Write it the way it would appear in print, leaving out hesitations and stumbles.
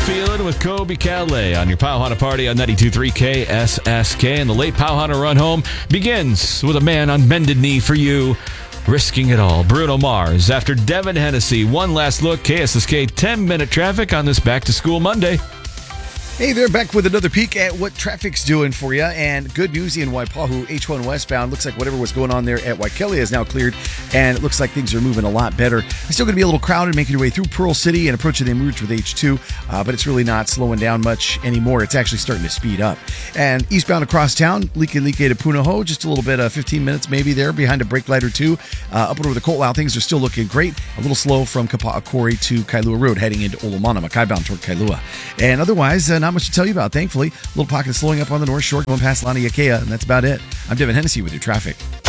Feeling with Kobe Calais on your Powhana Party on 92.3 KSSK. And the late Powhana run home begins with a man on bended knee for you, risking it all. Bruno Mars after Devin Hennessy. One last look. KSSK 10-minute traffic on this back-to-school Monday. Hey there, back with another peek at what traffic's doing for you. And good news in Waipahu, H1 westbound. Looks like whatever was going on there at Waikele is now cleared, and it looks like things are moving a lot better. It's still going to be a little crowded, making your way through Pearl City and approaching the emerge with H2, but it's really not slowing down much anymore. It's actually starting to speed up. And eastbound across town, Likelike to Punahou, just a little bit, 15 minutes maybe there, behind a brake light or two. Up over the Coatlau, things are still looking great. A little slow from Kapa'akori to Kailua Road, heading into Olomana, Makai-bound toward Kailua. And otherwise, not much to tell you about, thankfully. A little pocket of slowing up on the North Shore going past Laniakea, and that's about it. I'm Devin Hennessy with your traffic.